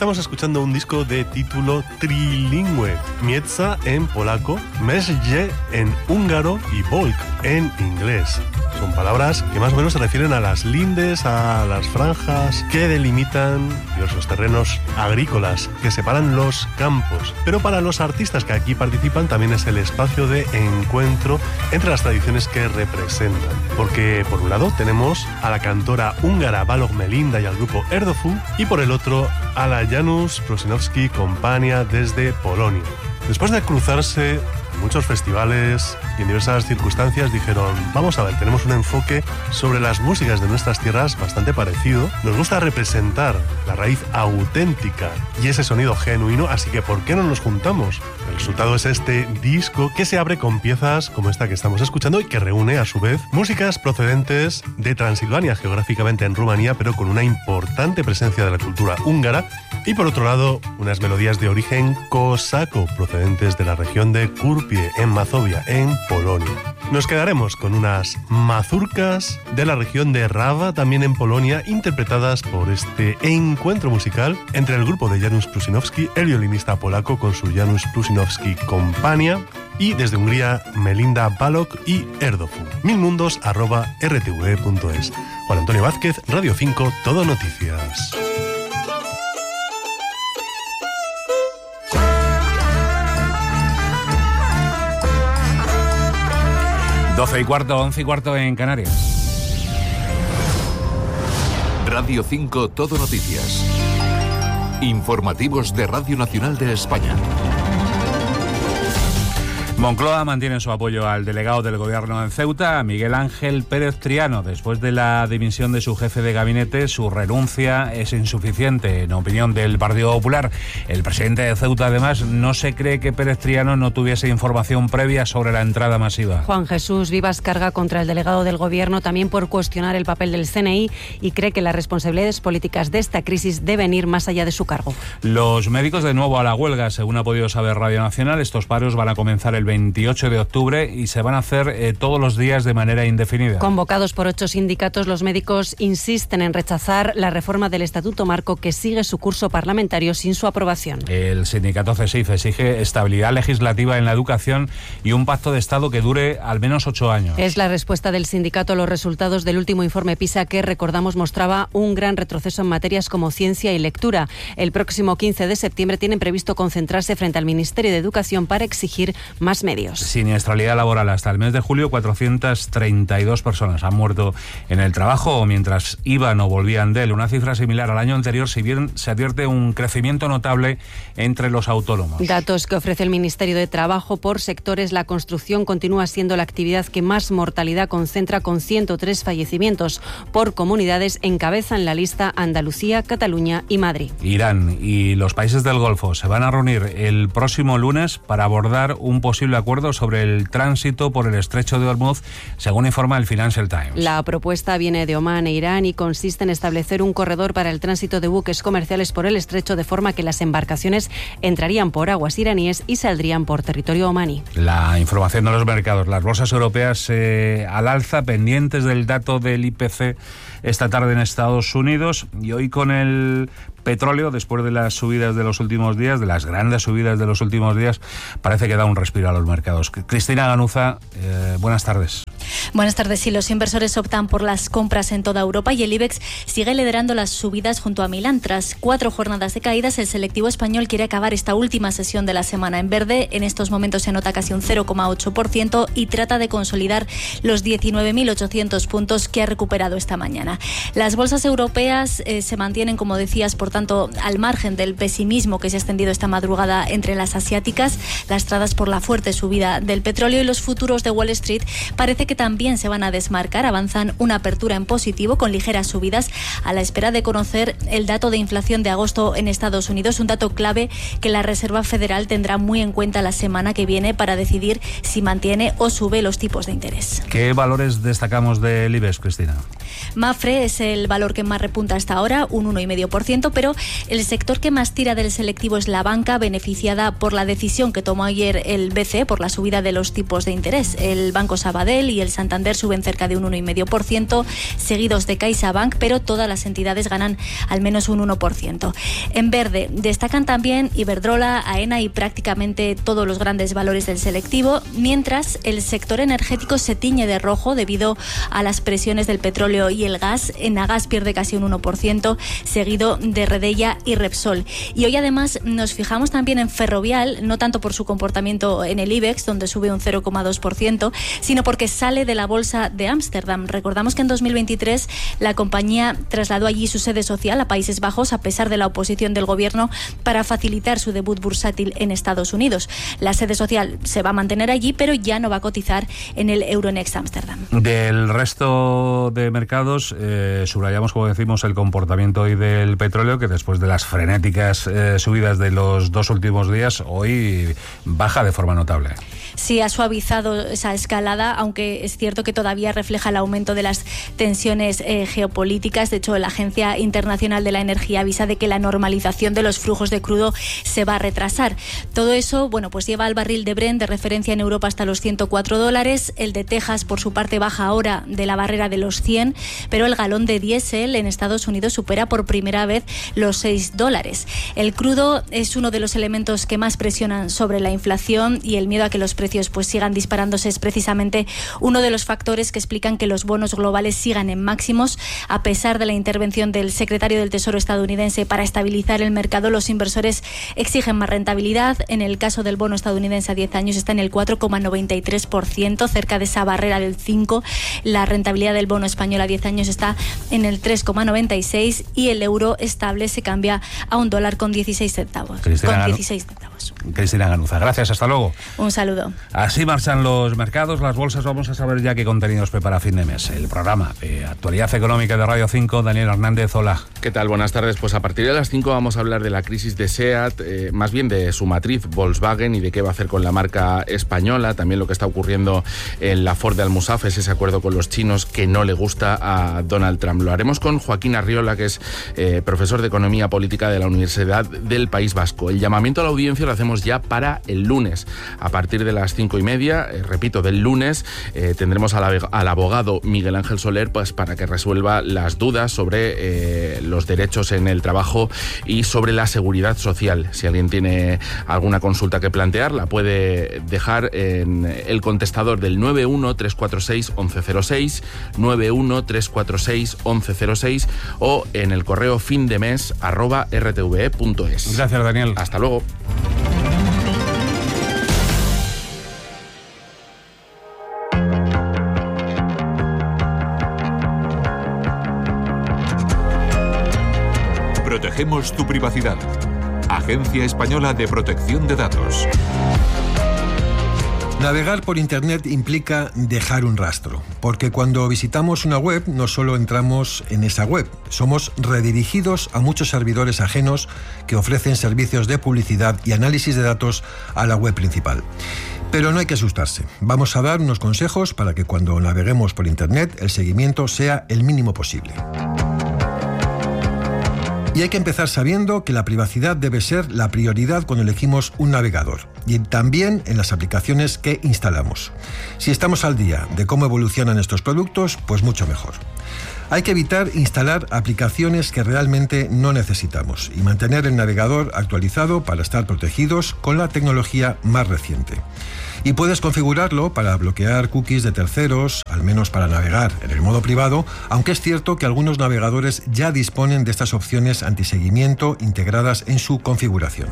estamos escuchando un disco de título trilingüe. Miedza en polaco, Mesje en húngaro y Volk en inglés. Son palabras que más o menos se refieren a las lindes, a las franjas que delimitan diversos terrenos agrícolas, que separan los campos. Pero para los artistas que aquí participan también es el espacio de encuentro entre las tradiciones que representan. Porque por un lado tenemos a la cantora húngara Balogh Melinda y al grupo Erdőfű, y por el otro a la Janusz Prusinowski Kompania desde Polonia. Después de cruzarse en muchos festivales y en diversas circunstancias, dijeron: vamos a ver, tenemos un enfoque sobre las músicas de nuestras tierras bastante parecido. Nos gusta representar la raíz auténtica y ese sonido genuino, así que ¿por qué no nos juntamos? El resultado es este disco que se abre con piezas como esta que estamos escuchando y que reúne a su vez músicas procedentes de Transilvania, geográficamente en Rumanía, pero con una importante presencia de la cultura húngara, y por otro lado unas melodías de origen cosaco procedentes de la región de Kurpie en Mazovia, en Polonia. Nos quedaremos con unas mazurcas de la región de Rawa, también en Polonia, interpretadas por este encuentro musical entre el grupo de Janusz Prusinowski, el violinista polaco con su Janusz Prusinowski Kompania, y desde Hungría Melinda Balogh y Erdőfű. milmundos@rtve.es. Juan Antonio Vázquez, Radio 5, Todo Noticias. Doce y cuarto, 11 y cuarto en Canarias. Radio 5 Todo Noticias. Informativos de Radio Nacional de España. Moncloa mantiene su apoyo al delegado del Gobierno en Ceuta, Miguel Ángel Pérez Triano. Después de la dimisión de su jefe de gabinete, su renuncia es insuficiente, en opinión del Partido Popular. El presidente de Ceuta, además, no se cree que Pérez Triano no tuviese información previa sobre la entrada masiva. Juan Jesús Vivas carga contra el delegado del Gobierno también por cuestionar el papel del CNI y cree que las responsabilidades políticas de esta crisis deben ir más allá de su cargo. Los médicos de nuevo a la huelga, según ha podido saber Radio Nacional. Estos paros van a comenzar el 28 de octubre y se van a hacer todos los días de manera indefinida. Convocados por 8 sindicatos, los médicos insisten en rechazar la reforma del Estatuto Marco que sigue su curso parlamentario sin su aprobación. El sindicato CESIF exige estabilidad legislativa en la educación y un pacto de Estado que dure al menos 8 años. Es la respuesta del sindicato a los resultados del último informe PISA que, recordamos, mostraba un gran retroceso en materias como ciencia y lectura. El próximo 15 de septiembre tienen previsto concentrarse frente al Ministerio de Educación para exigir más medios. Siniestralidad laboral. Hasta el mes de julio, 432 personas han muerto en el trabajo o mientras iban o volvían de él. Una cifra similar al año anterior, si bien se advierte un crecimiento notable entre los autónomos. Datos que ofrece el Ministerio de Trabajo por sectores. La construcción continúa siendo la actividad que más mortalidad concentra, con 103 fallecimientos. Por comunidades encabezan la lista Andalucía, Cataluña y Madrid. Irán y los países del Golfo se van a reunir el próximo lunes para abordar un posible acuerdo sobre el tránsito por el estrecho de Hormuz, según informa el Financial Times. La propuesta viene de Omán e Irán y consiste en establecer un corredor para el tránsito de buques comerciales por el estrecho, de forma que las embarcaciones entrarían por aguas iraníes y saldrían por territorio omaní. La información de los mercados. Las bolsas europeas al alza, pendientes del dato del IPC esta tarde en Estados Unidos, y hoy con el petróleo, después de las subidas de los últimos días, de las grandes subidas de los últimos días, parece que da un respiro a los mercados. Cristina Ganuza, buenas tardes. Buenas tardes. Sí, los inversores optan por las compras en toda Europa y el IBEX sigue liderando las subidas junto a Milán. Tras 4 jornadas de caídas, el selectivo español quiere acabar esta última sesión de la semana en verde. En estos momentos se nota casi un 0,8% y trata de consolidar los 19.800 puntos que ha recuperado esta mañana. Las bolsas europeas se mantienen, como decías, por tanto, al margen del pesimismo que se ha extendido esta madrugada entre las asiáticas, lastradas por la fuerte subida del petróleo, y los futuros de Wall Street parece que también se van a desmarcar. Avanzan una apertura en positivo con ligeras subidas a la espera de conocer el dato de inflación de agosto en Estados Unidos, un dato clave que la Reserva Federal tendrá muy en cuenta la semana que viene para decidir si mantiene o sube los tipos de interés. ¿Qué valores destacamos del IBEX, Cristina? Mapfre es el valor que más repunta hasta ahora, un 1,5%, pero el sector que más tira del selectivo es la banca, beneficiada por la decisión que tomó ayer el BCE por la subida de los tipos de interés. El Banco Sabadell y el Santander suben cerca de un 1,5%, seguidos de CaixaBank, pero todas las entidades ganan al menos un 1%. En verde destacan también Iberdrola, AENA y prácticamente todos los grandes valores del selectivo, mientras el sector energético se tiñe de rojo debido a las presiones del petróleo y el gas. Enagas pierde casi un 1%, seguido de Redella y Repsol. Y hoy además nos fijamos también en Ferrovial, no tanto por su comportamiento en el IBEX, donde sube un 0,2%, sino porque sale de la bolsa de Ámsterdam. Recordamos que en 2023 la compañía trasladó allí su sede social a Países Bajos, a pesar de la oposición del gobierno, para facilitar su debut bursátil en Estados Unidos. La sede social se va a mantener allí, pero ya no va a cotizar en el Euronext Ámsterdam. Del resto de mercados, subrayamos, como decimos, el comportamiento hoy del petróleo, que después de las frenéticas subidas de los 2 últimos días, hoy baja de forma notable. Sí, ha suavizado esa escalada, aunque es cierto que todavía refleja el aumento de las tensiones geopolíticas. De hecho, la Agencia Internacional de la Energía avisa de que la normalización de los flujos de crudo se va a retrasar. Todo eso, pues lleva al barril de Brent de referencia en Europa hasta los $104. El de Texas, por su parte, baja ahora de la barrera de los 100, pero el galón de diésel en Estados Unidos supera por primera vez los $6. El crudo es uno de los elementos que más presionan sobre la inflación, y el miedo a que los precios sigan disparándose es precisamente uno de los factores que explican que los bonos globales sigan en máximos. A pesar de la intervención del secretario del Tesoro estadounidense para estabilizar el mercado, los inversores exigen más rentabilidad. En el caso del bono estadounidense a 10 años está en el 4,93%, cerca de esa barrera del 5%. La rentabilidad del bono español a 10 años está en el 3,96%, y el euro estable se cambia a $1 con 16 centavos. Cristina Ganuza, gracias, hasta luego. Un saludo. Así marchan los mercados, las bolsas. Vamos a saber ya qué contenidos prepara fin de mes. El programa de Actualidad Económica de Radio 5, Daniel Hernández, hola. ¿Qué tal? Buenas tardes. Pues a partir de las 5 vamos a hablar de la crisis de SEAT, más bien de su matriz Volkswagen y de qué va a hacer con la marca española. También lo que está ocurriendo en la Ford de Almusafes, ese acuerdo con los chinos que no le gusta a Donald Trump. Lo haremos con Joaquín Arriola, que es profesor de Economía Política de la Universidad del País Vasco. El llamamiento a la audiencia lo hacemos ya para el lunes. A partir de las 5:30, repito, del lunes, tendremos al abogado Miguel Ángel Soler, pues para que resuelva las dudas sobre los derechos en el trabajo y sobre la seguridad social. Si alguien tiene alguna consulta que plantear, la puede dejar en el contestador del 913461106, 913461106 o en el correo findemes@rtve.es. Gracias, Daniel. Hasta luego. Protegemos tu privacidad. Agencia Española de Protección de Datos. Navegar por Internet implica dejar un rastro, porque cuando visitamos una web no solo entramos en esa web, somos redirigidos a muchos servidores ajenos que ofrecen servicios de publicidad y análisis de datos a la web principal. Pero no hay que asustarse. Vamos a dar unos consejos para que cuando naveguemos por Internet el seguimiento sea el mínimo posible. Y hay que empezar sabiendo que la privacidad debe ser la prioridad cuando elegimos un navegador y también en las aplicaciones que instalamos. Si estamos al día de cómo evolucionan estos productos, pues mucho mejor. Hay que evitar instalar aplicaciones que realmente no necesitamos y mantener el navegador actualizado para estar protegidos con la tecnología más reciente. Y puedes configurarlo para bloquear cookies de terceros, al menos para navegar en el modo privado, aunque es cierto que algunos navegadores ya disponen de estas opciones antiseguimiento integradas en su configuración.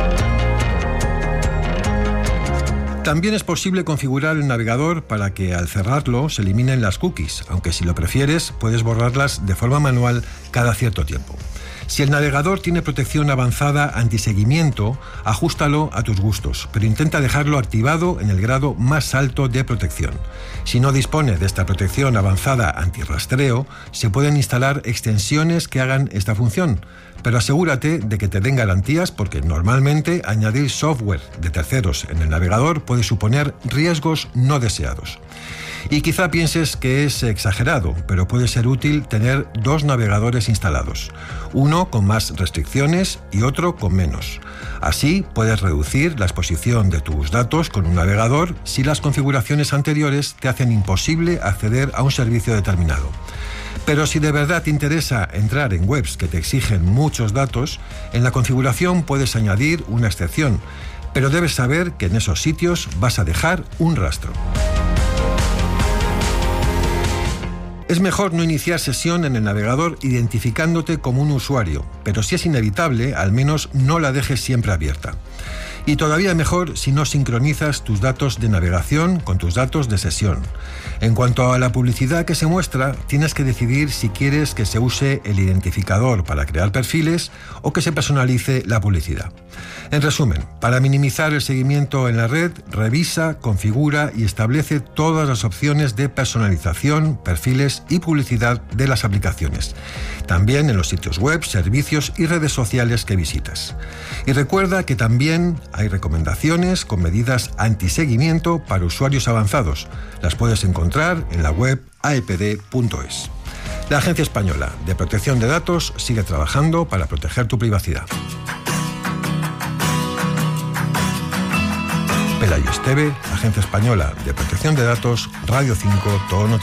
También es posible configurar el navegador para que al cerrarlo se eliminen las cookies, aunque si lo prefieres puedes borrarlas de forma manual cada cierto tiempo. Si el navegador tiene protección avanzada antiseguimiento, ajústalo a tus gustos, pero intenta dejarlo activado en el grado más alto de protección. Si no dispone de esta protección avanzada antirrastreo, se pueden instalar extensiones que hagan esta función, pero asegúrate de que te den garantías porque normalmente añadir software de terceros en el navegador puede suponer riesgos no deseados. Y quizá pienses que es exagerado, pero puede ser útil tener 2 navegadores instalados, uno con más restricciones y otro con menos. Así puedes reducir la exposición de tus datos con un navegador si las configuraciones anteriores te hacen imposible acceder a un servicio determinado. Pero si de verdad te interesa entrar en webs que te exigen muchos datos, en la configuración puedes añadir una excepción, pero debes saber que en esos sitios vas a dejar un rastro. Es mejor no iniciar sesión en el navegador identificándote como un usuario, pero si es inevitable, al menos no la dejes siempre abierta. Y todavía mejor si no sincronizas tus datos de navegación con tus datos de sesión. En cuanto a la publicidad que se muestra, tienes que decidir si quieres que se use el identificador para crear perfiles o que se personalice la publicidad. En resumen, para minimizar el seguimiento en la red, revisa, configura y establece todas las opciones de personalización, perfiles y publicidad de las aplicaciones. También en los sitios web, servicios y redes sociales que visitas. Y recuerda que también hay recomendaciones con medidas antiseguimiento para usuarios avanzados. Las puedes encontrar en la web aepd.es. La Agencia Española de Protección de Datos sigue trabajando para proteger tu privacidad. Pelayo Esteve, Agencia Española de Protección de Datos, Radio 5, Todo Noticias.